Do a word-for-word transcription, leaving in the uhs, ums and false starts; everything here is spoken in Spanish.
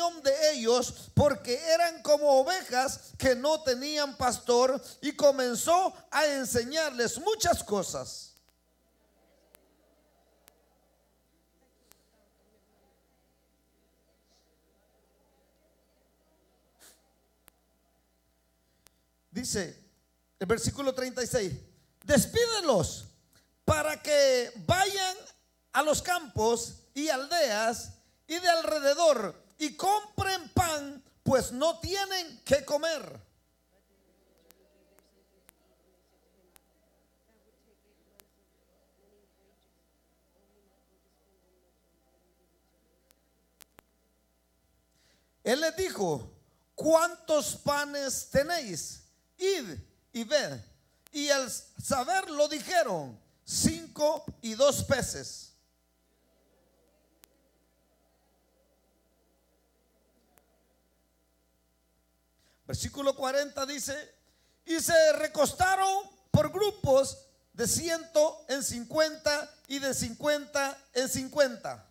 compasión de ellos porque eran como ovejas que no tenían pastor, y comenzó a enseñarles muchas cosas. Dice el versículo treinta y seis: despídelos para que vayan a los campos y aldeas y de alrededor y compren pan, pues no tienen que comer. Él les dijo: ¿cuántos panes tenéis? Id y ved. Y al saberlo dijeron: cinco y dos peces. Versículo cuarenta dice: y se recostaron por grupos de ciento en cincuenta y de cincuenta en cincuenta.